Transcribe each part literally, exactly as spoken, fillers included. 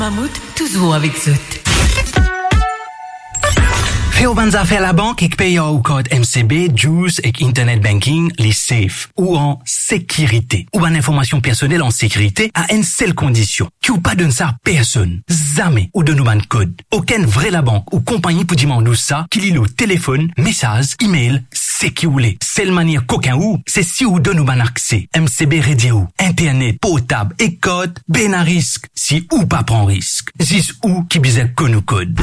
Mammouth, toujours avec Zout. Fais au bonnes affaires la banque et paye au code M C B, Juice et Internet Banking, les safe ou en sécurité. Ou en information personnelle en sécurité à une seule condition. Qui ou pas donne ça à personne. Jamais ou de nous ban code. Aucun vrai la banque ou compagnie pour demander ça, qu'il lit le téléphone, message, email, c'est qui ou les. Seule manière qu'aucun ou, c'est si ou de nous ban accès. M C B radio, Internet, portable et code, ben à risque. Si ou pas prend risque. Zis ou qui bise que nous code.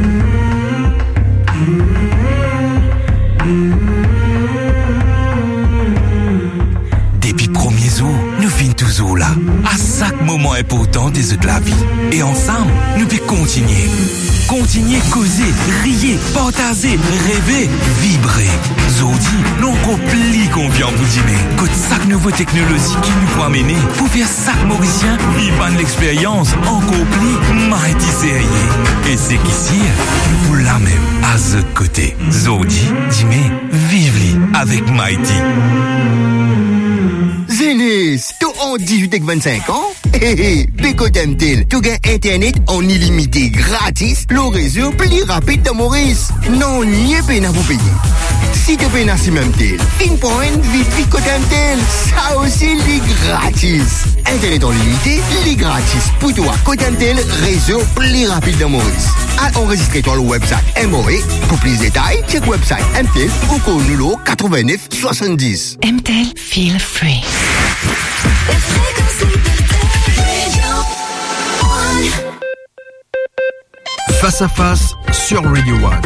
Depuis premier jour, nous venons toujours là, à chaque moment important des de la vie. Et ensemble, nous pouvons continuer. Continuer, causer, rire, partager, rêver, vibrer. Zodi, nous encore plus confiants pour dîner. Côte chaque nouvelle technologie qui nous peut amener pour faire chaque Mauricien vivre l'expérience encore plus mighty sérieux. Et c'est qu'ici, pour la même, à ce côté. Zodi, dis-moi, vive-li avec Mighty. Zénis, tout en dix-huit et vingt-cinq ans? Hé hé, Beko t'aime-t-il? Tu gagnes Internet en illimité gratis, le réseau plus rapide de Maurice. Non, n'y est pas pour payer. Si tu payes si même tel, Pinpoint, vite vite t'aime-t-il? Ça aussi, les gratis. Internet en illimité, les gratis. Pour toi, t'aime-t-il, réseau plus rapide de Maurice. À enregistrer toi le website M O E. Pour plus de détails, check le website M T L ou call numéro quatre-vingt-neuf soixante-dix. M T L, feel free. Face à face sur Radio One.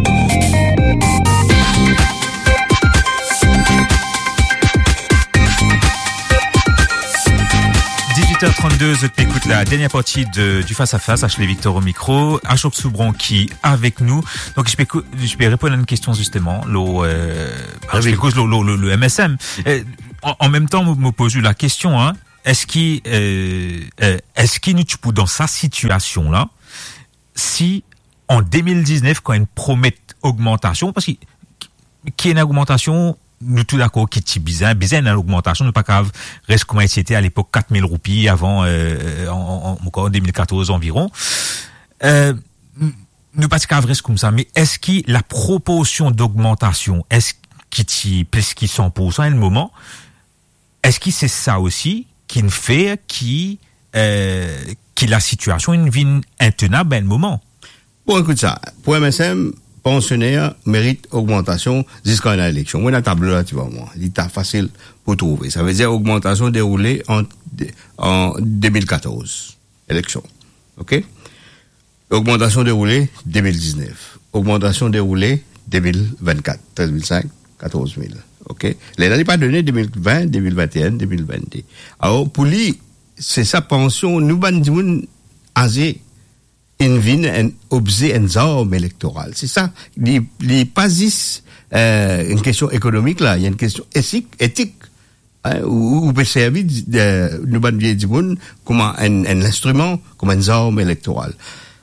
dix-huit heures trente-deux, je t'écoute la dernière partie de, du face à face, Ashley Victor au micro, Ashok Soubron qui avec nous. Donc je peux, je peux répondre à une question justement, le, euh, je peux cause le, le, le M S M. Euh, en, en même temps, me pose la question, hein, est-ce qu'il, euh, euh, est-ce qu'il nous tue dans sa situation là, si en deux mille dix-neuf quand il promet augmentation, parce qu'il y a une augmentation, nous tout d'accord qui est bizarre, bizarre dans l'augmentation, nous pas grave, reste comme c'était à l'époque quatre mille roupies avant, euh, en, en, en deux mille quatorze environ. Euh, nous pas grave reste comme ça, mais est-ce que la proportion d'augmentation, est-ce qu'il y plus qui cent pour cent à un moment, est-ce que c'est ça aussi qui nous fait qui, euh, qui la situation une vie intenable à un moment? Bon, écoute ça. Pour M S M, pensionnaire mérite augmentation jusqu'à l'élection. Moi, dans la table là, tu vois, moi, il est facile pour trouver. Ça veut dire augmentation déroulée en, en deux mille quatorze. Élection. OK? Augmentation déroulée deux mille dix-neuf. Augmentation déroulée deux mille vingt-quatre. treize mille cinq, quatorze mille. OK? Les n'est pas donné deux mille vingt, deux mille vingt et un, deux mille vingt-deux. Alors, pour lui, c'est sa pension, nous, bandits, azé, une vie, un objet, un arme électorale. C'est ça. Il n'est pas juste euh, une question économique, là. Il y a une question éthique, éthique, hein, où on peut servir de, nous, bandits, du monde, comme un, un instrument, comme un arme électorale.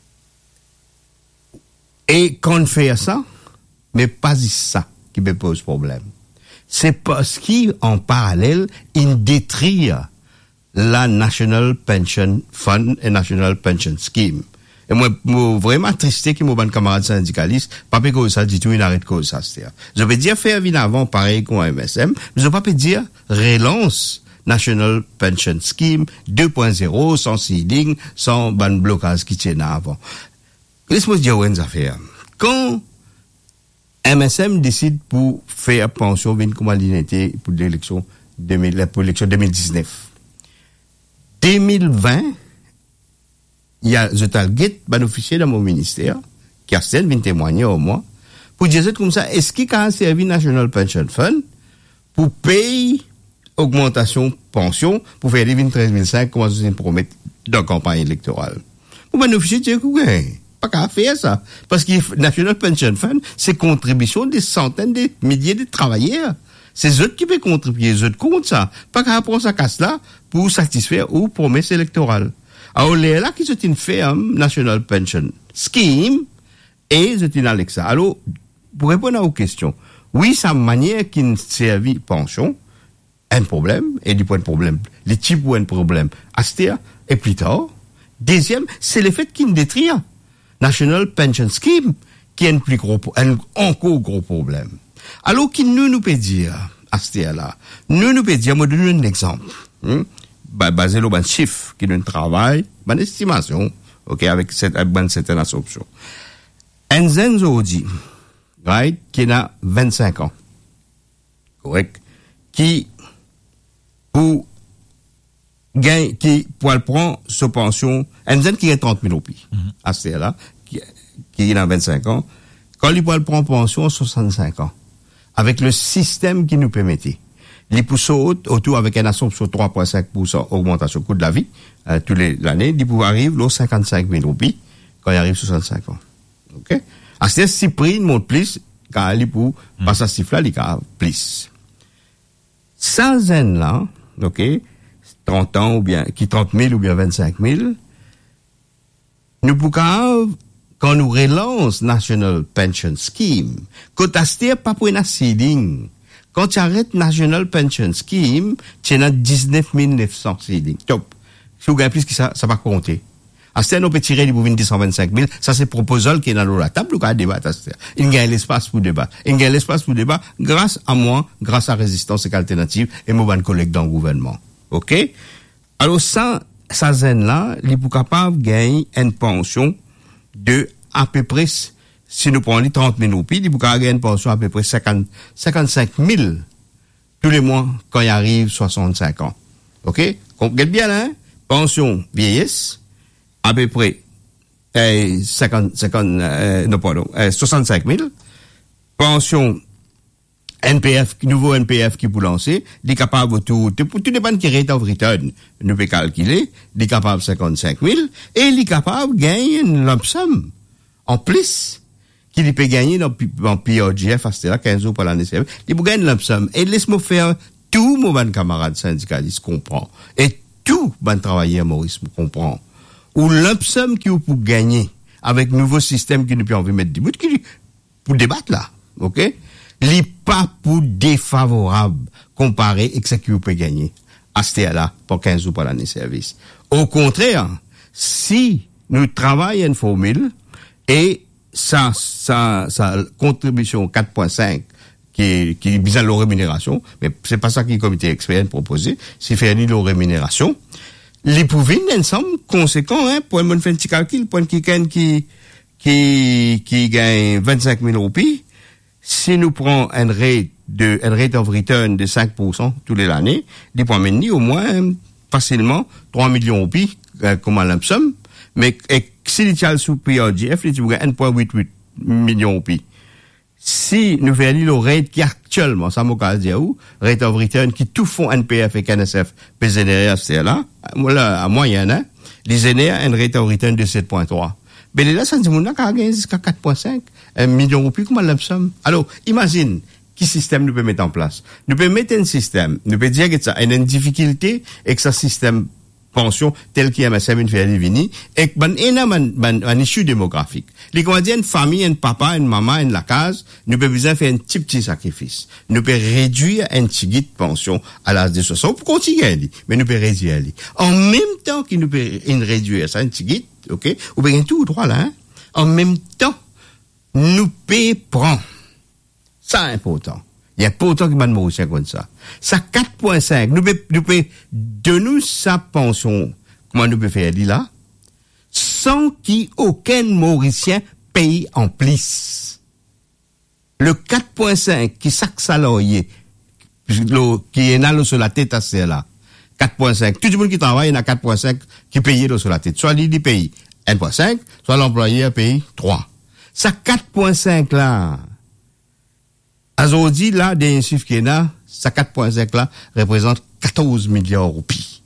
Et quand on fait ça, mais pas ça qui me pose problème. C'est parce qu'en parallèle, il détruit la National Pension Fund et National Pension Scheme. Et moi, moi vraiment tristé que mon bon camarade syndicaliste, pas que ça dit tout, il arrête que ça, c'est-à-dire. Je vais dire faire vite avant, pareil qu'un M S M, mais je vais pas dire relance National Pension Scheme deux point zéro, sans ceiling, sans ban blocage qui tient avant. Laisse-moi dire où est affaire. Quand M S M décide pour faire pension vine comme l'unité pour l'élection pour l'élection deux mille dix-neuf. deux mille vingt, il y a je target ban officier dans mon ministère qui a celle vient témoigner au moins pour dire comme ça est-ce qu'il y a un service National Pension Fund pour payer augmentation pension pour faire les treize mille cinq comme je promet dans campagne électorale. Pour ban officier dire que pas qu'à faire ça. Parce que National Pension Fund, c'est contribution des centaines de milliers de travailleurs. C'est eux qui peuvent contribuer, eux comptent ça. Pas qu'à prendre sa casse là pour satisfaire ou promesses électorales. Alors, les là qui sont une ferme National Pension Scheme et c'est une Alexa. Alors, pour répondre à vos questions, oui, sa manière qui servit pension, un problème, et du point de problème, les types où un problème, Astéa, et plus tard, Deuxième, c'est le fait qu'il détruit National Pension Scheme, qui est un plus gros, un encore gros problème. Alors, qui nous, nous peut dire, à ce là nous, nous peut dire, moi, donne un exemple, hein, basé sur un chiffre qui nous travaille, une estimation, ok, avec cette, une certaine assumption. Enzen dit, right, qui a vingt-cinq ans, correct, qui, pour, gain, qui, pour le prendre, sa pension, Enzen qui a trente mille roupies, mm-hmm. à ce là qui, qui a vingt-cinq ans, quand il peut prendre pension, soixante-cinq ans, avec le système qui nous permettait. Les poussent autour avec une assumption de trois virgule cinq pour cent augmentation du coût de la vie, euh, tous les années, ils peuvent arriver aux cinquante-cinq mille roupies quand il arrive soixante-cinq ans. OK? À ce si prix monte plus, quand il pour passer à ce chiffre-là, il a plus. Sans zen là, OK, trente ans ou bien, qui trente mille ou bien vingt-cinq mille, nous pouvons, quand nous relance National Pension Scheme, quand tu pas pour une ceiling, quand tu arrêtes National Pension Scheme, tu as dix-neuf mille neuf cents ceiling. Top. Si vous gagnez plus que ça, ça va compter. À ce on peut tirer les bouvines deux cent vingt-cinq mille. Ça, c'est proposal qui est dans la table, ou qu'on débat à ce il y a l'espace pour débat. Il y a l'espace pour débat grâce à moi, grâce à Résistance et Alternative et mon bon collègue dans le gouvernement. OK? Alors, ça, ça zen là, il est capable de gagner une pension de à peu près, si nous prenons les trente mille roupies, il peut gagner une pension à peu près cinquante, cinquante-cinq mille tous les mois quand il arrive soixante-cinq ans. OK? Comprenez bien, hein? Pension vieillesse, à peu près, euh, cinquante, cinquante, euh, non, pardon, euh, soixante-cinq mille. Pension N P F, nouveau N P F qui peut lancer, il est capable tout, tout dépend qui rate of return, nous peut calculer, il est capable cinquante-cinq mille, et il est capable de gagner une lump sum, en plus, qu'il peut gagner dans, dans P O G F, à ce là, quinze jours par l'année, il peut gagner une lump sum, et laisse-moi faire tout mon bon camarade syndicaliste comprend, et tout bon travailleur Maurice comprend, ou lump sum qui peut gagner, avec nouveau système qui nous peut envie mettre du bout, qui, pour débattre là, ok? Li pas pour défavorable comparé avec ce qu'il peut gagner à ce là pour quinze jours par l'année service. Au contraire, si nous travaillons une formule et sa, sa, sa contribution quatre virgule cinq qui qui est bizarre la rémunération, mais c'est pas ça que le comité expert proposé, c'est faire ni la rémunération, les pouvoir ensemble conséquent, hein, pour un faire un petit calcul, pour quelqu'un qui, qui, qui gagne vingt-cinq mille roupies, si nous prenons un rate de, un rate of return de cinq pour cent tous les années, il peut amener au moins, facilement, trois millions roupies, euh, comme un lump sum, mais, et, si il tient sous P O G F, il y a un virgule quatre-vingt-huit millions roupies. Si nous faisons le rate qui actuellement, ça m'a dit où, rate of return qui tout font N P F et N S F, P Z R F, c'est là, voilà, à moyenne, hein, les aînés, un rate of return de sept virgule trois. Mais là, ça dit, on a gagné jusqu'à quatre virgule cinq, un million de roupies, comment l'on somme. Alors, imagine, quel système nous peut mettre en place? Nous peut mettre un système, nous peut dire que ça a une difficulté et que ce système pension tel qu'il y a ma semaine fait vini et que ben énorme ben un issue démographique. Les Canadiens, une famille, un papa, une maman, une la case, nous peut besoin faire un petit petit sacrifice. Nous peut réduire un petit guide de pension à l'âge de soixante pour continuer, mais nous peut réduire. En même temps qu'il nous peut réduire ça un petit guide, ok, ou bien tout droit là, hein? En même temps, nous peut prendre. Ça important. Il y a pas autant que Mme Mauricien comme ça. Ça quatre virgule cinq. Nous peut, nous peut, de nous sa pension, comment nous peut faire là, sans qu'aucun Mauricien paye en plus. Le quatre virgule cinq qui sac salarié, qui est là sur la tête à ce là. quatre virgule cinq. Tout le monde qui travaille, il y a quatre virgule cinq qui paye là sur la tête. Soit lui, il paye un virgule cinq, soit l'employé paye trois. Ça quatre virgule cinq là, aujourd'hui, là, des chiffres qui est là, ça quatre virgule cinq là, représente quatorze milliards de roupies.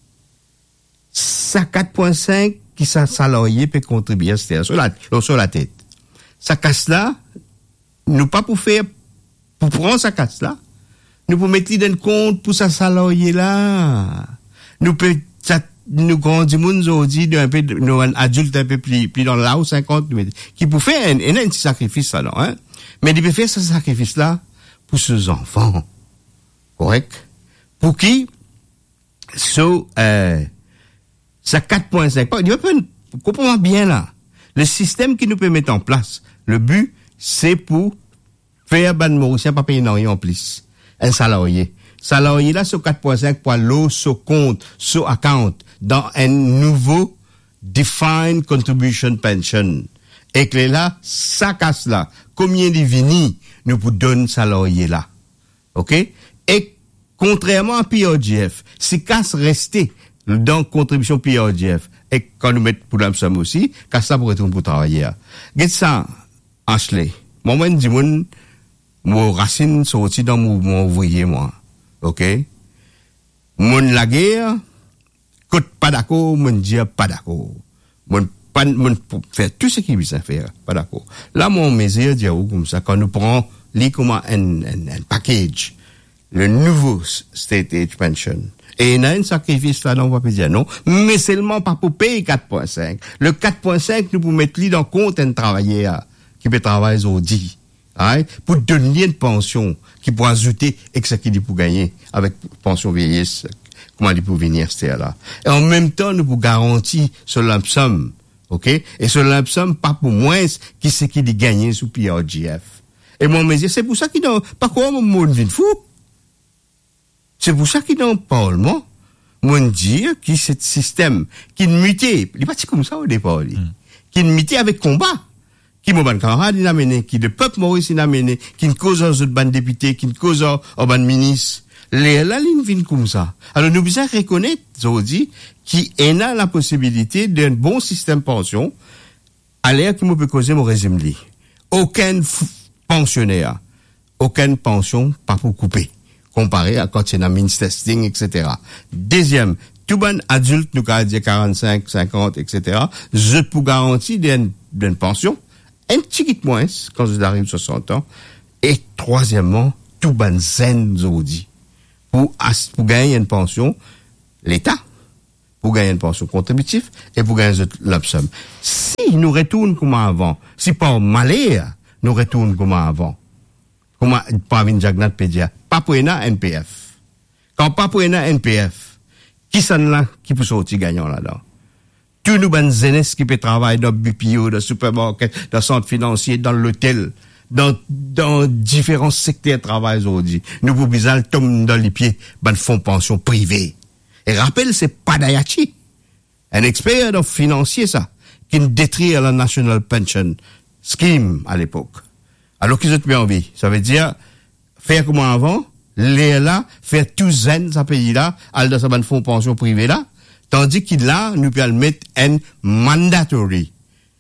Ça quatre virgule cinq qui ça salarié peut contribuer à ce sur la, sur la tête. Ça casse là, nous pas pour faire, pour prendre ça casse là, nous pour mettre dans le compte pour ça salarié là. Nous peut, ça, nous grandis moun aujourd'hui, d'un peu, nous adultes un peu plus, plus dans là, ou cinquante, qui pour faire un, un, un petit sacrifice là, hein. Mais il peut faire ce sacrifice là, pour ses enfants. Correct? Pour qui? So, euh, ça quatre virgule cinq. Il n'y a pas une, comprenez bien là. Le système qui nous peut mettre en place, le but, c'est pour faire ban Mauricien pas payer rien en plus. Un salarié. Salarié là, sur quatre virgule cinq pour l'eau, sur compte, sur account, dans un nouveau Defined Contribution Pension. Et que là, ça casse là. Combien de vini nous pour donner salarié là? OK? Et contrairement à P R G F, si casse resté dans contribution P R G F, et quand nous mettons pour l'ensemble aussi, casse ça pour retourner pour travailler. Get ça, Ashley. Moi, moi, dis moi, mon racine sorti dans mon mouvement ouvrier, moi. OK? Mon la guerre, côte pas d'accord, mon dire pas d'accord. Mon pas, mon faire tout ce qu'il veut faire, pas d'accord. Là, mon mesure, dire comme ça, quand nous prenons, les comme un, un, un package, le nouveau State Age Pension. Et il y a un sacrifice là, on va pas dire non, mais seulement pas pour payer quatre virgule cinq. Le quatre virgule cinq, nous pouvons mettre lui dans compte un travailleur qui peut travailler aujourd'hui. Right? Pour donner une pension qui peut ajouter et ce qu'il pour gagner avec pension vieillesse, comment il peut venir, c'est là. Et en même temps, nous pouvons garantir ce lump sum, ok? Et ce lump sum, pas pour moins, qui c'est qui dit gagner sous P R G F. Et mon mesure, c'est pour ça qu'il n'a pas quoi, mon monde vient fou. C'est pour ça qu'il dans le Parlement, mon dire que ce système, qui muté, il n'est pas comme ça au départ, mm. qui muté avec combat. Qui m'a ban camarade il a mené, qui le peuple maurice il a mené, qui ne cause aux autres ban députés, qui ne cause aux ban ministres. Les, la ligne vient comme ça. Alors, nous devons reconnaître, aujourd'hui, qui est là la possibilité d'un bon système pension, à l'air qui me peut causer mon régime li. Aucun f- pensionnaire, aucune pension, pas pour couper. Comparé à quand il y a un means testing, et cetera. Deuxième, tout bon adulte, nous, quand dire quarante-cinq, cinquante, et cetera, je peux garantir d'une, d'une pension, un petit peu moins quand je arrive à soixante ans. Et troisièmement, tout ban zen aujourd'hui. Pour, pour gagner une pension, l'État, pour gagner une pension contributive et pour gagner une lump sum. Si nous retournons comme avant, si pas malheur, nous retournons comme avant. Comme pas une jagnat pédia, pas pour un N P F. Quand pas pour un N P F, qui sont là, qui peut sortir gagnant là-dedans? Tous nous bonnes jeunesse qui peut travailler dans B P O, dans le supermarché, dans le centre financier, dans l'hôtel, dans, dans différents secteurs de travail aujourd'hui. Nous pouvons bizarre tomber dans les pieds, ben fonds pension privé. Et rappelle, c'est pas Dayachi. Un expert dans financier, ça, qui détruit la National Pension Scheme à l'époque. Alors qu'ils ont bien envie. Ça veut dire, faire comme avant, les là, faire tout zen, ça pays là, aller dans sa bonne fonds pension privé là, tandis qu'il là, nous pouvons mettre un mandatory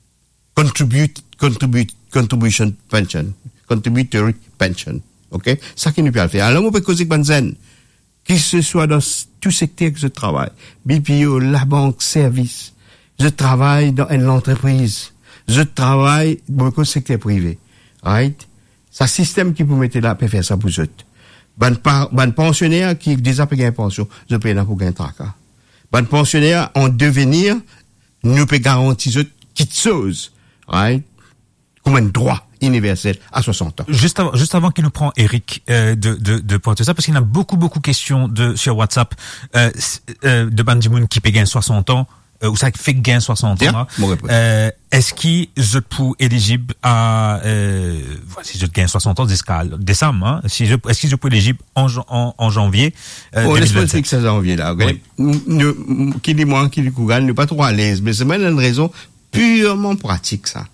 contribute, contribute, contribution pension, contributory pension. OK? Ça qui nous peut faire. Alors, on peut causer que zen, que ce soit dans tout secteur que je travaille, B P O, la banque, service, je travaille dans une entreprise, je travaille dans le secteur privé. Right? C'est un système qui peut mettre là, peut faire ça pour eux. Ban, ban pensionnaire qui déjà paye une pension, je paye là pour gagner un tracas. Ban pensionnaire en devenir, nous peut garantir quelque chose, right? Comme un droit universel à soixante ans. Juste avant, juste avant qu'il nous prend Eric euh, de de de porter ça, parce qu'il y a beaucoup beaucoup de questions de sur WhatsApp euh, euh, de Bandimoun qui paye soixante ans. Euh, ou ça fait gain soixante ans. Euh, est-ce qu'il je peux éligible à euh, si je gagne soixante ans jusqu'à décembre, hein, si je est-ce que je peux éligible en en, en janvier euh, oh, laisse-moi dire que c'est janvier là, OK? Oui. Nous, qui dit moi qui dit Kougan, nous pas trop à l'aise, mais c'est même une raison purement pratique ça.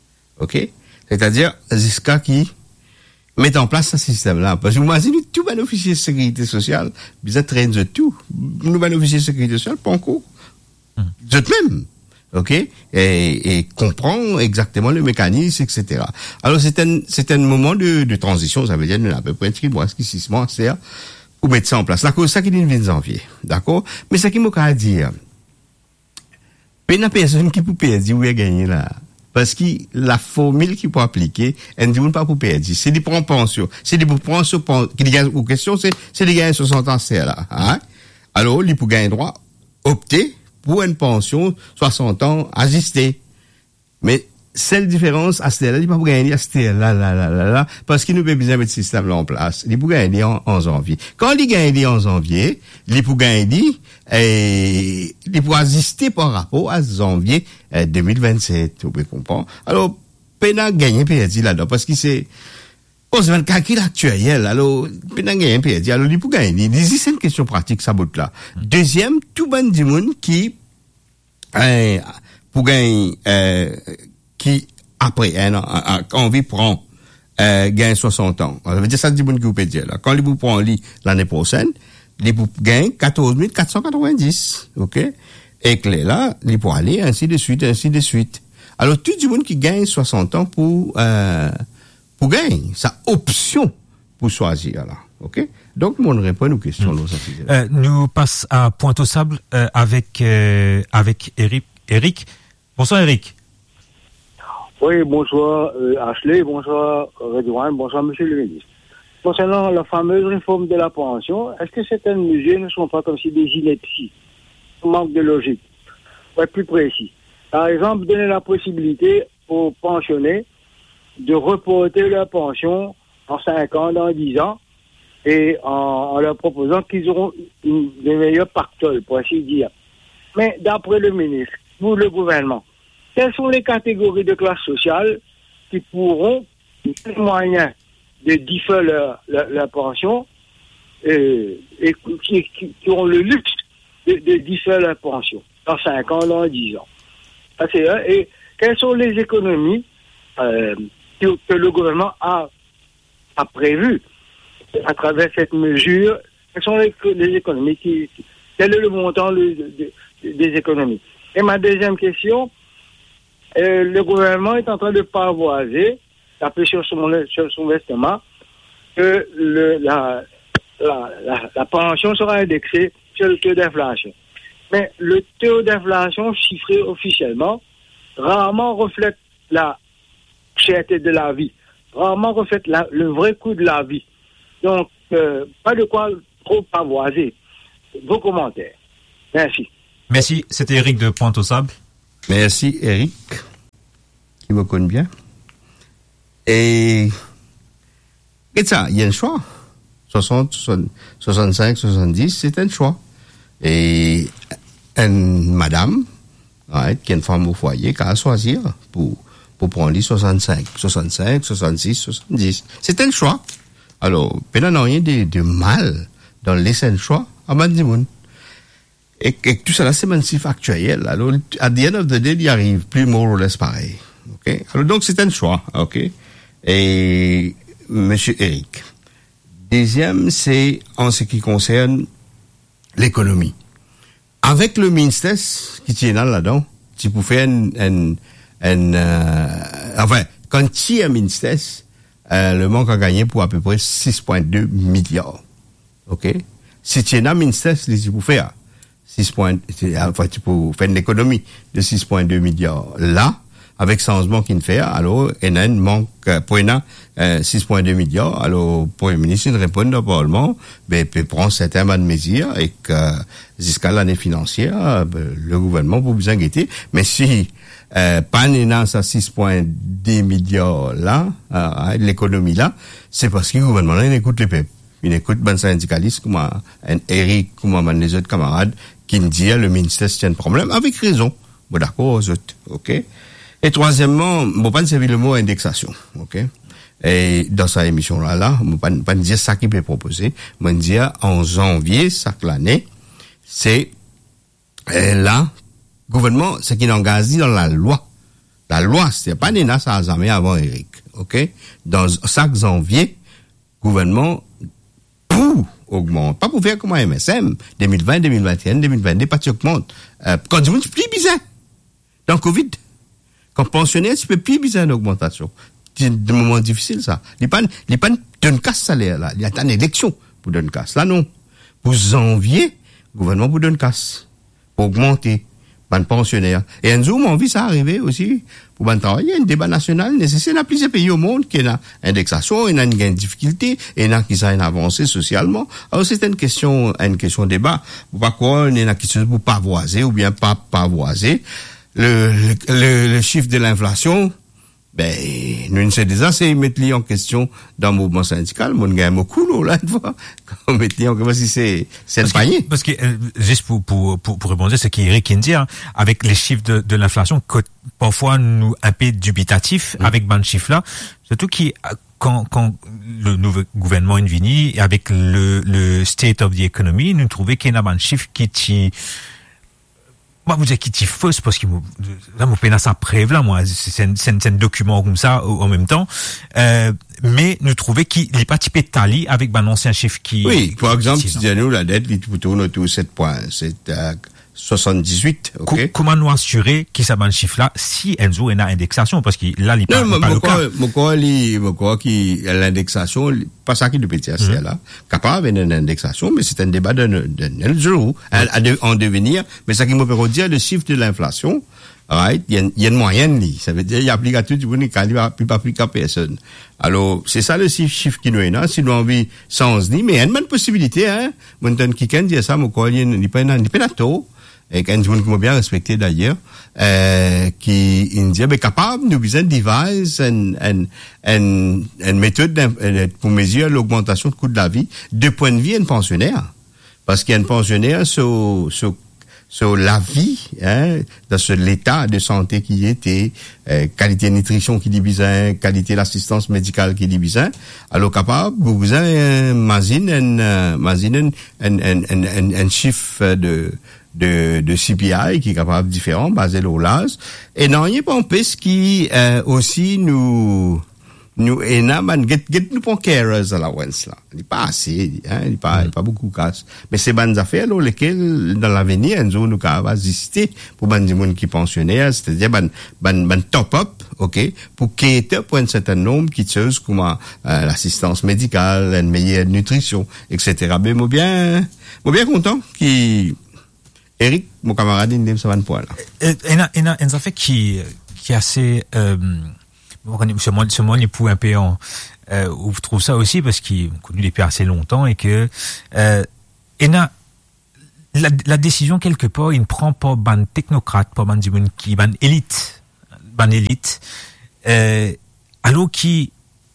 OK? C'est-à-dire jusqu'à qui mettre en place ce système-là. Parce que vous imaginez tout un officier de sécurité sociale, vous êtes train de tout. Nous un officier de sécurité sociale, pas encore. Vous êtes même, ok, et, et comprend exactement le mécanisme, et cetera. Alors c'est un c'est un moment de, de transition, ça veut dire à peu près un mois, ce qui six mois, c'est pour mettre ça en place. La cause ça qui dit le vingt janvier, d'accord. Mais ce qui m'a qu'à dire, il y a personne qui peut perdre où il a gagné là, parce que la formule qui peut appliquer, elle ne dit pas pour perdre, c'est des prendre pension, c'est des pour prendre sur qui dit aux questions, c'est c'est des gagner soixante ans c'est là, hein. Alors il peut gagner droit opter pour une pension, soixante ans, assistée. Mais seule différence, à ce là, il peut pas gagner à ce là, là, là, là, là, parce qu'il nous peut besoin de mettre ce système là en place. Il peut gagner en, en janvier. Quand il gagne en janvier, il peut gagner, et, il peut assister par rapport à janvier, euh, deux mille vingt-sept, vous pouvez comprendre. Alors, Pena gagner perdu là-dedans, parce qu'il c'est, on se met le calcul actuel, alors, Pena gagner perdu, alors, il peut gagner. Ici, c'est une question pratique, ça bout là. Deuxième, tout bon du monde qui, euh, pour gagner, euh, qui, après un an, a envie prend, euh, gagne soixante ans. Ça veut dire ça, du monde qui vous peut dire, là. Quand il vous prend lit l'année prochaine, il vous gagne quatorze mille quatre cent quatre-vingt-dix, ok? Et que là, il peut aller ainsi de suite, ainsi de suite. Alors, tout le monde qui gagne soixante ans pour, euh, pour gagner, sa option pour choisir, là. OK? Donc, mon répond aux questions, mmh. là, euh, nous passons à Pointe-aux-Sables, euh, avec, euh, avec Eric. Eric. Bonsoir, Eric. Oui, bonsoir, euh, Ashley, bonsoir, Redouane, bonsoir, monsieur le ministre. Concernant la fameuse réforme de la pension, est-ce que certaines mesures ne sont pas comme si des inepties, manque de logique? Pour être plus précis. Par exemple, donner la possibilité aux pensionnés de reporter leur pension en cinq ans, dans dix ans, et en, en leur proposant qu'ils auront une, des meilleurs pactoles, pour ainsi dire. Mais d'après le ministre, pour le gouvernement, quelles sont les catégories de classe sociale qui pourront, les moyens de differ leur, leur, leur pension et, et qui, qui, qui ont le luxe de, de differ leur pension dans cinq ans, dans dix ans? Ça, c'est un. Et quelles sont les économies euh, que, que le gouvernement a, a prévues à travers cette mesure? Quelles sont les, les économies qui, quel est le montant de, de, de, des économies? Et ma deuxième question, euh, le gouvernement est en train de pavoiser, taper sur son, sur son vêtement, que le, la, la, la, la pension sera indexée sur le taux d'inflation. Mais le taux d'inflation chiffré officiellement rarement reflète la cherté de la vie, rarement reflète la, le vrai coût de la vie. Donc, euh, pas de quoi trop pavoiser. Vos commentaires. Merci. Merci, c'était Eric de Pointe-aux-Sables. Merci Eric, qui me connaît bien. Et, et ça, il y a un choix. soixante, soixante-cinq, soixante-dix, c'est un choix. Et une madame, ouais, qui est une femme au foyer, qui a à choisir pour, pour prendre les soixante-cinq, soixante-cinq, soixante-six, soixante-dix. C'est un choix. Alors, il n'y a rien de, de mal dans le laisser un choix à Bandimoun. Et, et tout ça là, c'est massif actuel. Alors, à the end of the day, il y arrive plus more or less pareil. OK? Alors, donc, c'est un choix. OK? Et, monsieur Eric. Deuxième, c'est en ce qui concerne l'économie. Avec le ministère qui tient là-dedans, tu peux faire un, un, un euh, enfin, quand tu as un ministère, euh, le manque a gagné pour à peu près six virgule deux milliards. OK? Si tu as un ministère, tu peux faire six, enfin, tu peux faire une économie de six virgule deux milliards. Là, avec changement qu'il fait, alors, il y a un manque, pour il euh, six virgule deux milliards, alors, le Premier ministre, il répond au Parlement, ben, il prend certaines bonnes mesures, et que, jusqu'à l'année financière, ben, le gouvernement peut vous inquiéter, mais si, euh, pas néant ça six virgule deux milliards là, euh, l'économie là, c'est parce que le gouvernement là, il écoute les peuples. Il écoute ben syndicalistes, comme un Eric, comme les autres camarades, qui me disent, le ministère, c'est un problème, avec raison. Bon, d'accord, aux autres, ok? Et troisièmement, bon, pas servir le mot indexation, ok? Et dans sa émission là, là, on pas pas dire ça qui peut proposer, on dire en janvier chaque l'année, c'est euh, là, gouvernement, ce qui engage dans la loi. La loi, c'est pas néna ça jamais avant Eric, ok? Dans chaque janvier, gouvernement pour augmente, pas pour faire comme un M S M, deux mille vingt, deux mille vingt et un, deux mille vingt-deux, pas tu augmentes. Euh, quand tu multiplies bizarre, dans Covid, quand pensionnaire, tu peux plus bizarre d'augmentation. C'est des moments difficiles, ça. Les pas, les pas d'une casse salaire, là. Il y a une élection pour d'une casse. Là, non. Pour janvier, le gouvernement pour d'une casse. Pour augmenter. Ban pensionnaire. Et un jour, on vit ça arriver aussi. Pour ban travailler, un débat national nécessaire dans plusieurs pays au monde qui a une indexation, il y a une difficulté, et il y a qui a une avancée socialement. Alors, c'est une question, une question de débat. Pour pas quoi, il y a qui chose pour pavoiser ou bien pas pavoiser. Le, le, le chiffre de l'inflation, Ben, nous ne sais déjà, c'est mettre lui en question dans le mouvement syndical, mon gars, mon coulo, là, une fois. Comme mettre lui en question, si c'est, c'est le panier. Parce que, euh, juste pour, pour, pour, pour répondre, ce qu'Eric dit, hein, avec les chiffres de, de l'inflation, que parfois nous, un peu dubitatifs, mmh. avec ban chiffres-là, surtout qui, quand, quand le nouveau gouvernement est venu, avec le, le state of the economy, nous trouvons qu'il y a un chiffre qui t'y, moi, vous dites qu'il t'y fausse parce qu'il là, mon pénas ça preuve là, moi, c'est un, c'est un, c'est un document comme ça, en même temps, euh, mais nous trouvons qu'il n'est pas typé tali avec un ancien chiffre qui. Oui, par exemple, si nous, la dette, il tourne autour de sept points, c'est, euh, soixante-dix-huit, ok. Co- comment nous assurer qu'il s'abonne chiffre là, si Enzo est une indexation, parce que là, il pas, non, pas le cas. Mon quoi, mon quoi, qui, l'indexation, pas ça qui est de P T S, mm-hmm. là, capable d'une indexation, mais c'est un débat d'un, d'un Enzo, mm-hmm. en devenir, mais ça qui me peut dire le chiffre de l'inflation, right, il y a, il y a une moyenne, li. Ça veut dire, il applique à tout le monde, il pas applique à personne. Alors, c'est ça le chiffre qui nous est là, si nous envie sans ni, mais il y a une bonne possibilité, hein. Mon ton qui dit ça, mon quoi, il n'est pas, il n'est pas tôt. Et qu'un jour qui m'a bien respecté d'ailleurs, euh, qui, il dit, ben, capable, nous besoin de devise une, une, une, une méthode pour mesurer l'augmentation de coût de la vie, de point de vue, un pensionnaire. Parce qu'il y a un pensionnaire sur, sur, sur la vie, hein, dans ce, l'état de santé qui était, euh, qualité de nutrition qui dit besoin, qualité d'assistance médicale qui dit besoin. Alors, capable, vous besoin, euh, imagine, un, imagine, un, un, un, un, un chiffre de, de, de C P I qui est capable différent, basé sur l'âge. Et non, il y a pas un peu ce qui, euh, aussi nous, nous, et là, man, get, get nous pour carers allowance, là. Il n'est pas assez, hein, il n'est pas, il pas beaucoup casse. Mais c'est bonnes affaires, là, lesquelles, dans l'avenir, une zone où on va assister pour ban des gens qui pensionnaires, c'est-à-dire, ban, ban, ban top up, ok, pour cater pour un certain nombre qui chose comme, euh, l'assistance médicale, une meilleure nutrition, et cetera. Mais, moi bien, moi bien content qui, Eric, mon camarade, il me ça va point, là. Il y a, il y a, un affaire qui, qui est assez, euh, ce monde, ce monde, il peut un peu en, euh, où je trouve ça aussi parce qu'il est connu depuis assez longtemps et que, euh, et là, la, la décision quelque part, il ne prend pas ban technocrate, pas ban qui, ban élite, ban élite, euh, alors qui,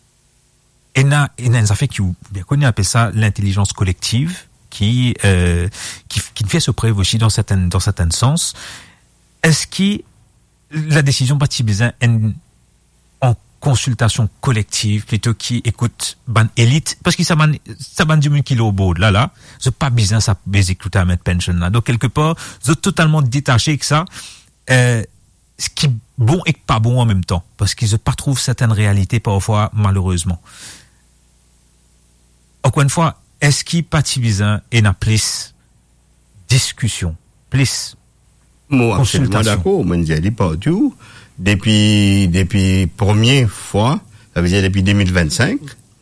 et là, il y a un affaire qui, bien connu, appelle ça l'intelligence collective, qui, euh, qui, qui fait se preuve aussi dans certains, dans certains sens. Est-ce que la décision partie besoin en consultation collective plutôt qui écoute ban élite parce que ça ban ça ban du monde qui est au bout là là c'est pas besoin ça basic tout à mettre pension là donc quelque part c'est totalement détaché que ça euh, ce qui est bon et pas bon en même temps parce qu'ils ne pas trouvent certaines réalités parfois malheureusement encore une fois est-ce qu'il parti besoin et n'a plus discussion plus moi absolument d'accord moi je dis pas tout depuis depuis première fois ça veut dire depuis deux mille vingt-cinq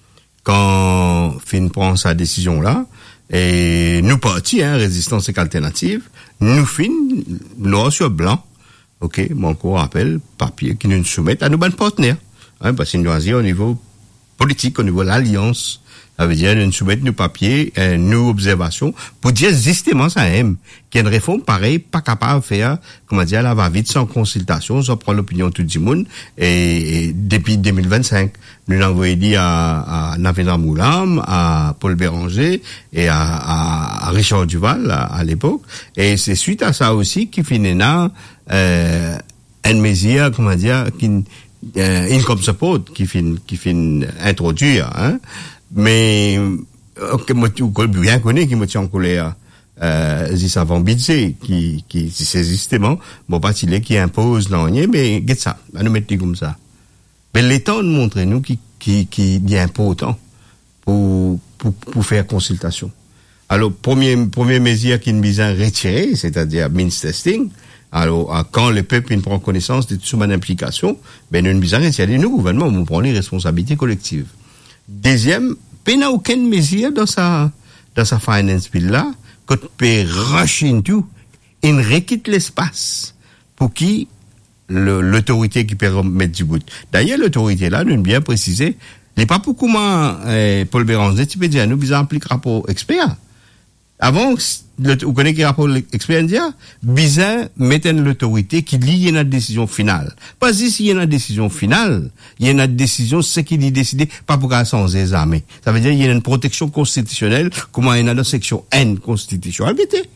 quand Fin prend sa décision là et nous partis hein résistance et alternative nous Fin noir sur blanc ok mon encore rappel papier qui nous soumettent à nos bons partenaires hein parce qu'ils nous ont dit au niveau politique au niveau de l'alliance ça veut dire nous soumettre nos papiers, euh, nos observations, pour dire justement ça aime, qu'il y a une réforme pareille, pas capable de faire, comment dire, la va vite sans consultation, sans prendre l'opinion de tout le monde, et, et depuis deux mille vingt-cinq, nous l'avons dit à, à Navena Moulam, à Paul Béranger, et à, à, à Richard Duval, à, à l'époque, et c'est suite à ça aussi qu'il finit là, euh, une mesure, comment dire, qui, euh, income support, qui fin, qui fin introduire, hein, mais que moi tu bien connais qui me tient en colère euh c'est savant budget qui qui c'est justement bon pas il qui impose non mais get ça on nous mettre comme ça mais l'état nous montre nous qui qui qui est important pour pour pour faire consultation alors premier premier mesure qui nous besoin retirer c'est-à-dire means testing alors quand le peuple prend connaissance de toute son implication ben nous besoin retirer nous gouvernement on prend les responsabilités collectives. Deuxième, il n'y a aucune mesure dans sa, dans sa finance bill là, que tu peux rush into, il requitte l'espace pour qui le, l'autorité qui peut mettre du bout. D'ailleurs, l'autorité là, nous avons bien précisé, il n'est pas pour comment, euh, Paul Béranger, tu peux dire, nous, nous appliquons rapport expert. Avant, le, vous connaissez quel rapport l'expérience? Bizarre, mettre l'autorité qui lie une décision finale. Pas si il y a une décision finale, il y a une décision, c'est qui dit décider, pas pour qu'elle sans examen. Ça veut dire, il y a une protection constitutionnelle, comment il y a dans la section N constitutionnelle.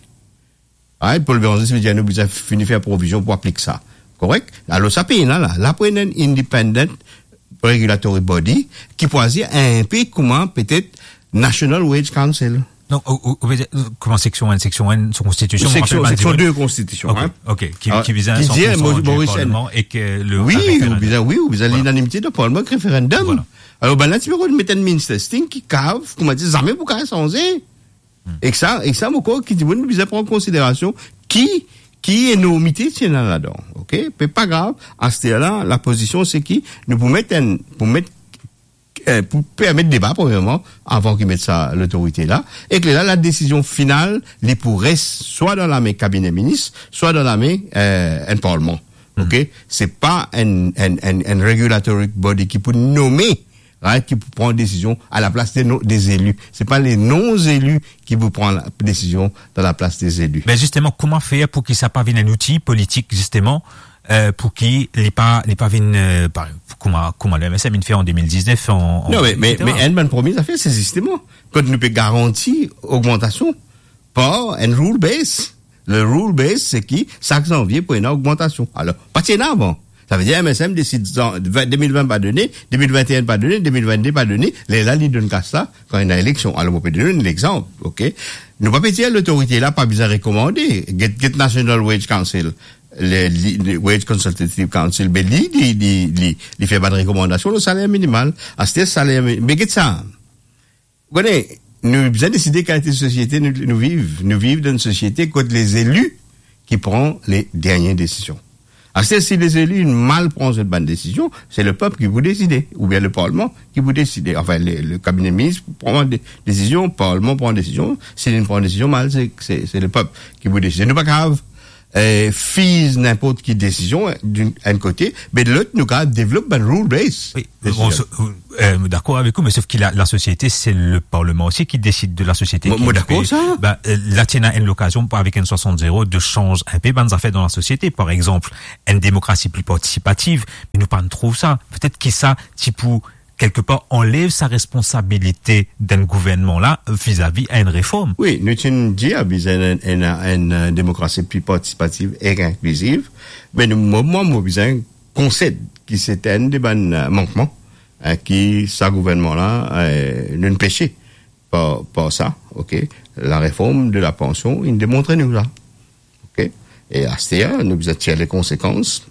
Ah, pour le Béranger, ça veut dire, nous avons fini de faire provision pour appliquer ça. Correct? Alors, ça paye, là, là. Là, pour une independent regulatory body, qui peut dire un peu comment, peut-être, National Wage Council. Non, ou, ou, comment section un, section un, son constitution. Section, section deux constitution, okay, hein. Ok, qui, ah, qui vise à cent pour cent du Parlement et que le, oui, ou bien, oui, ou bien, l'unanimité de Parlement, référendum. Voilà. Alors, ben là, tu peux mettre un ministre qui cave, comment dire, jamais pour qu'elle changer. Et que ça, et que ça, mon corps, qui dit, vous nous prendre en considération qui, qui est nos mités, c'est là-dedans. Ok? Mais pas grave. À ce là la position, c'est qui? Nous pour mettre un, pour mettre, euh, pour permettre débat, premièrement, avant qu'ils mettent ça, l'autorité là. Et que là, la décision finale, les pourrait soit dans la main cabinet ministre, soit dans la main, euh, un parlement. Ok? Mm. C'est pas un, un, un, un regulatory body qui peut nommer, right, qui prend une décision à la place des, no, des élus. C'est pas les non-élus qui vous prennent la décision dans la place des élus. Mais justement, comment faire pour qu'il s'appelle un outil politique, justement, euh, pour qu'il n'ait pas, n'ait pas une, euh, comment, comment le M S M fait en deux mille dix-neuf, en, non, en, mais, mais, mais, une bonne première affaire, c'est justement, quand nous peut garantir augmentation par un rule base. Le rule base, c'est qui? cinq janvier pour une augmentation. Alors, pas tiens avant. Ça veut dire M S M décide deux mille vingt pas donné, deux mille vingt et un pas donné, deux mille vingt-deux pas donné, les là, ils donnent qu'à ça quand il y a une élection. Alors, on peut donner l'exemple, ok? Nous pas péter l'autorité là, pas besoin de recommander. Get, get National Wage Council, le, le Wage Consultative Council, mais lui, il, il, il, il fait pas de recommandation, le salaire minimal. À ce salaire minimal. Mais get ça. Vous connaissez, nous avons décidé quelle société nous, nous vivons. Nous vivons dans une société contre les élus qui prennent les dernières décisions. Alors, si les élus mal prennent cette bonne décision, c'est le peuple qui vous décide, ou bien le Parlement qui vous décide. Enfin, le, le cabinet ministre prend des décisions, le Parlement prend des décisions. S'il ne prend des décisions mal, c'est, c'est, c'est le peuple qui vous décide. Nous pas grave, euh, fise n'importe quelle décision d'un côté, mais de l'autre, nous grave développe un rule base. Oui, bon, euh, d'accord avec vous, mais sauf que la, la société, c'est le Parlement aussi qui décide de la société. Moi, moi d'accord, ça? Ben, euh, la tienne a une occasion, avec un soixante zéro, de changer un peu bonnes affaires dans la société. Par exemple, une démocratie plus participative, mais nous pas trop ça. Peut-être que ça, type quelque part, enlève sa responsabilité d'un gouvernement-là vis-à-vis à une réforme. Oui, nous tenons dit à besoin d'une une démocratie plus participative et inclusive, mais nous, moi, moi, besoin concède qui c'était un des bons manquements, hein, qui, ça gouvernement-là, euh, ne péché par, par ça, ok? La réforme de la pension, il démontre nous là, ok? Et à ce moment, nous avons tiré les conséquences,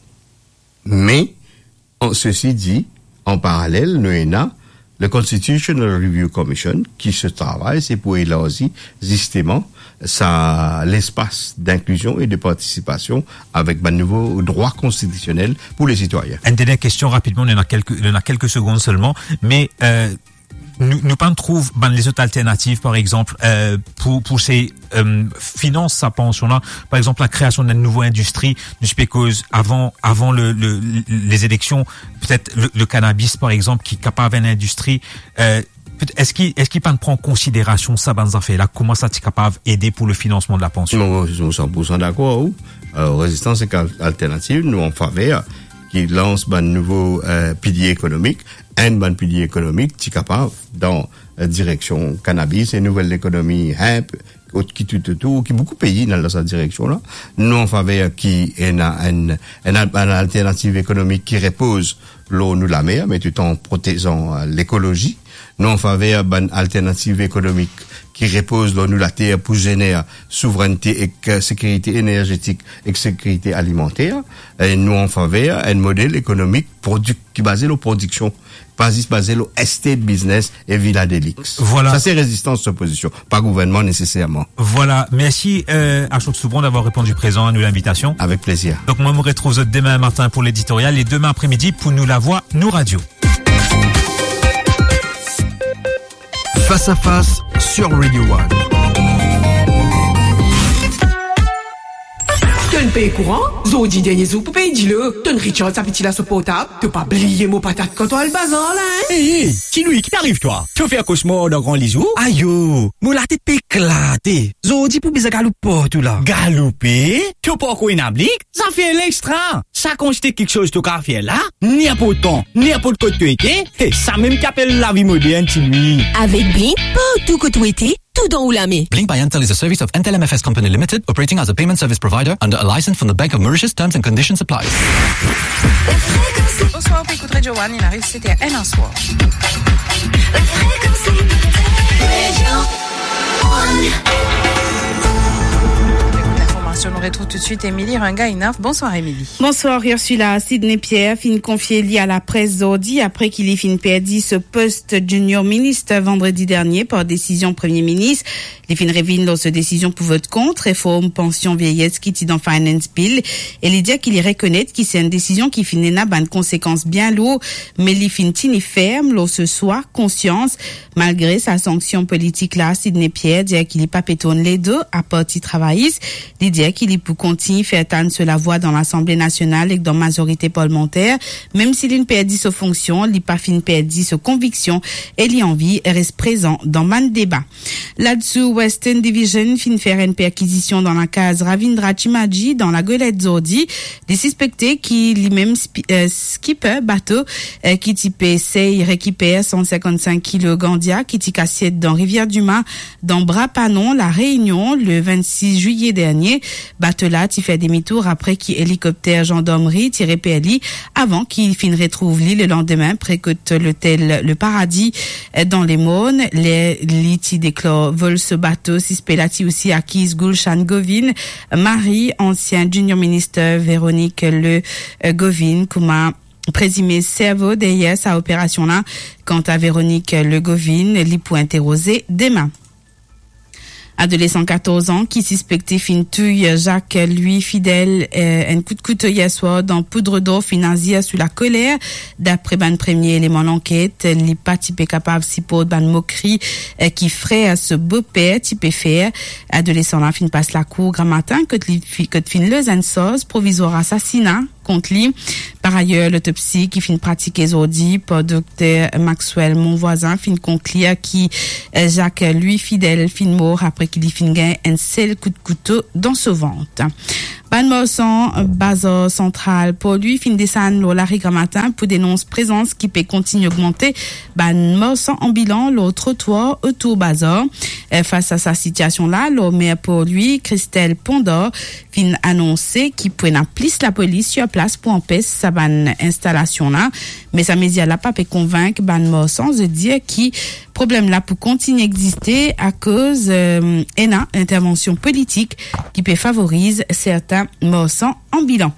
mais, en, ceci dit, en parallèle, nous avons le Constitutional Review Commission qui se travaille, c'est pour élargir justement ça, l'espace d'inclusion et de participation avec un nouveau droit constitutionnel pour les citoyens. Une dernière question rapidement, il y en a quelques, il y en a quelques secondes seulement, mais euh, nous, nous pas trouve ben, les autres alternatives, par exemple, euh, pour pour ces euh, finances sa pension là, par exemple la création d'une nouvelle industrie, du spécose avant avant le, le les élections, peut-être le, le cannabis par exemple qui est capable d'une industrie. Euh, Est-ce qu'il est-ce qu'il prend en considération ça dans affaires là, comment ça est capable d'aider pour le financement de la pension? Non, je suis cent pour cent d'accord. Alors, résistance et alternative, nous en faveur qui lance un nouveau euh, pilier économique, un bon pilier économique qui est capable dans la direction cannabis et nouvelle économie hemp, qui tout tout tout, qui beaucoup pays dans cette direction là. Nous en faveur qui est une, une, une, une alternative économique qui repose l'eau nous la mer, mais tout en protégeant euh, l'écologie. Nous en faveur d'une alternative économique qui repose dans nous la terre pour générer souveraineté et sécurité énergétique et sécurité alimentaire. Et nous en faveur un modèle économique produit, qui est basé sur la production, basé, basé sur estate business et villa delix. Voilà. Ça c'est résistance opposition, pas gouvernement nécessairement. Voilà. Merci euh, à Ashok Soubron d'avoir répondu présent à nous l'invitation. Avec plaisir. Donc moi, je me retrouve demain matin pour l'éditorial et demain après-midi pour nous la voix, nous radio. Face à face sur Radio One. T'as une paye courant? Zodi dernier jour pour payer dis-le. T'as une Richard sa petite la soupe potable. T'as pas oublié mon patate quand on a le bazar là, hein? Hé, hey, hey, qui lui, qui t'arrive toi? Tu fais un cauchemar dans grand lisou? Aïe yo, mon la tête éclatée. Zodi pour bizarre galouper tout là. Galouper? Tu pas quoi une ablique? Ça fait l'extra. Ça constate quelque chose tu qu'à faire là? N'importe temps, n'importe quoi tu étais. Ça même qu'appelle la vie moderne, tu lui. Avec Blink, pas tout que tu étais, tout dans ou la main. Blink by Entel is a service of Entel M F S Company Limited, operating as a payment service provider under a license from the Bank of Mauritius. Terms and conditions apply. Bonsoir, on écoute Radio One. Il arrive, c'était à un soir. Nous retrouve tout de suite Émilie Runga-Inaf. Bonsoir Émilie. Bonsoir Ursula. Sidney Pierre fin confié lié à la presse Zordi après qu'il ait fin perdu ce poste junior ministre vendredi dernier par décision Premier ministre. Les fin révèle dans cette décision pour vote contre réforme pension vieillesse qui est dans Finance Bill et il dit qu'il reconnaît que c'est une décision qui fin n'a pas de conséquences bien lourdes mais il fin tini ferme l'eau ce soir conscience malgré sa sanction politique là. Sidney Pierre dit qu'il est pas pétonne les deux à parti travailliste. Il dit qu'il est pour continuer faire tendre sur la voie dans l'Assemblée nationale et dans la majorité parlementaire, même s'il a perdu sa fonction, il n'a pas fin perdu sa conviction et il a envie reste présent dans le débat. Là-dessous, Western Division fin faire une perquisition dans la case Ravindra Chimaji dans la Golette Zordi, des suspectés qui lui-même euh, skipper bateau euh, qui type essaye récupère cent cinquante-cinq kilos Gandia qui tique assiette dans Rivière-du-Mât dans Bras-Panon, la Réunion le vingt-six juillet dernier. Bateau là, tu fais demi-tour après qu'il hélicoptère gendarmerie tiré P L I avant qu'il fin retrouve l'île le lendemain près que l'hôtel Le Paradis dans les Maunes. Les liti déclare vol ce bateau suspect aussi acquise Gulshan Govin, Marie, ancien junior ministre Véronique Le Govin, kuma présumé cerveau derrière sa opération là. Quant à Véronique Le Govin, l'y pour interroger demain. Adolescent quatorze ans qui suspectait fin tuille Jacques lui fidèle euh, un coup de couteau hier soir dans poudre d'or financière sous la colère d'après ban premier élément d'enquête li pas typé capable si pour ban moquerie euh, qui ferait à ce beau-père typé faire adolescent là fin passe la cour grand matin que que fin le zensos provisoire assassinat contre lui. Par ailleurs, l'autopsie qui fin pratiquer aujourd'hui par docteur Maxwell, mon voisin, fin conclure qui Jacques lui fidèle fin mort après qu'il y fin gagne un seul coup de couteau dans ce ventre. Ban Morsan, Bazar central, pour lui, fin descendre la rigue matin pour dénoncer présence qui peut continuer augmenter. Ban Morsan en bilan, le trottoir autour Bazar. Face à sa situation-là, le maire pour lui, Christelle Pondor, fin annoncer qu'il pouvait appeler la police sur place pour empêcher sa ban installation-là. Mais sa média là pas peut convaincre Ban Morsan de dire qui problème là pour continuer exister à cause euh, d'une intervention politique qui peut favoriser certains Morsan en bilan.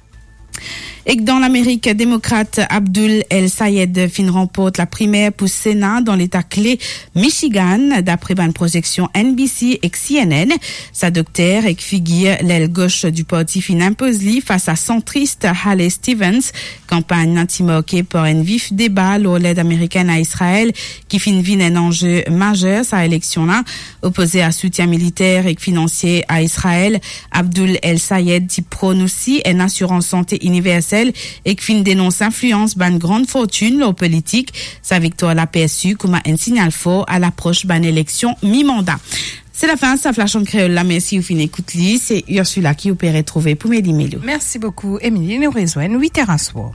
Et que dans l'Amérique démocrate, Abdul El Sayed fin remporte la primaire pour Sénat dans l'État clé Michigan, d'après une projection N B C et C N N. Sa docteur et figure l'aile gauche du parti fin impose lui face à centriste Haley Stevens, campagne anti-moquée pour un vif débat sur l'aide américaine à Israël, qui fin vient un enjeu majeur sa élection là, opposé à soutien militaire et financier à Israël. Abdul El Sayed qui prône aussi une assurance santé universelle et qui fin dénonce influence ban grande fortune au politique. Sa victoire l'a perçue comme un signal fort à l'approche ban élection mi-mandat. C'est la fin, ça flash en créole là, merci vous fin écoute li, c'est Ursula qui vous peut retrouver pour m'aider Melo. Merci beaucoup Émilie, nous rejoignons huit heures à soir.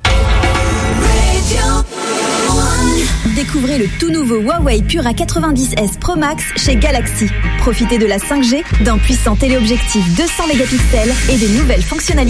Découvrez le tout nouveau Huawei Pura quatre-vingt-dix S Pro Max chez Galaxy. Profitez de la cinq G, d'un puissant téléobjectif deux cents mégapixels et des nouvelles fonctionnalités